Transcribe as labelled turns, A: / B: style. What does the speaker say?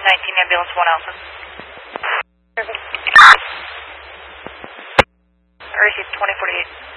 A: 19 ambulance 1 Alpha.
B: Service.
A: I received 2048.